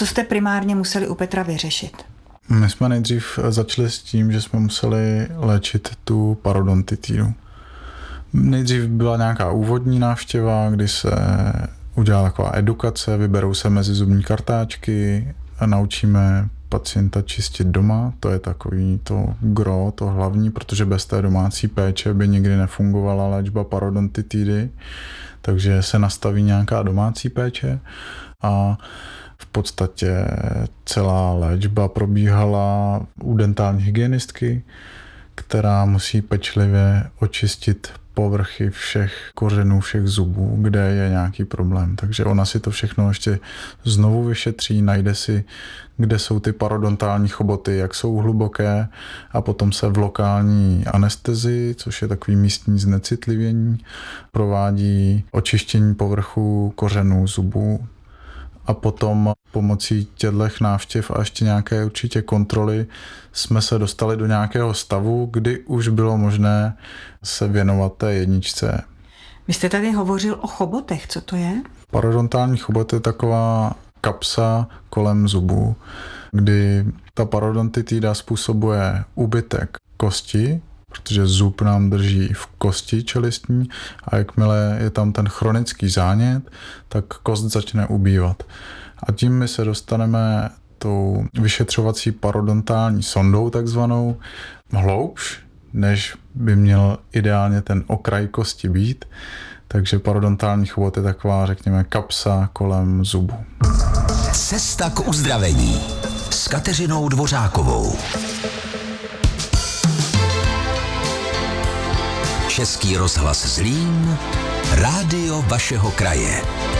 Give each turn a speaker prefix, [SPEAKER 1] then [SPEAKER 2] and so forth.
[SPEAKER 1] Co jste primárně museli u Petra vyřešit?
[SPEAKER 2] My jsme nejdřív začali s tím, že jsme museli léčit tu parodontitidu. Nejdřív byla nějaká úvodní návštěva, kdy se udělá taková edukace, vyberou se mezizubní kartáčky a naučíme pacienta čistit doma. To je takový to gro, to hlavní, protože bez té domácí péče by nikdy nefungovala léčba parodontitidy, takže se nastaví nějaká domácí péče a v podstatě celá léčba probíhala u dentální hygienistky, která musí pečlivě očistit povrchy všech kořenů, všech zubů, kde je nějaký problém. Takže ona si to všechno ještě znovu vyšetří, najde si, kde jsou ty parodontální choboty, jak jsou hluboké a potom se v lokální anestezii, což je takový místní znecitlivění, provádí očištění povrchu kořenů zubů. A potom pomocí těchto návštěv a ještě nějaké určitě kontroly jsme se dostali do nějakého stavu, kdy už bylo možné se věnovat té jedničce.
[SPEAKER 1] Vy jste tady hovořil o chobotech, co to je?
[SPEAKER 2] Parodontální chobot je taková kapsa kolem zubu, kdy ta parodontitida způsobuje úbytek kosti, protože zub nám drží v kosti čelistní a jakmile je tam ten chronický zánět, tak kost začne ubývat. A tím my se dostaneme tou vyšetřovací parodontální sondou takzvanou hloubš, než by měl ideálně ten okraj kosti být. Takže parodontální chobot je taková, řekněme, kapsa kolem zubu.
[SPEAKER 3] Cesta k uzdravení s Kateřinou Dvořákovou. Český rozhlas Zlín, rádio vašeho kraje.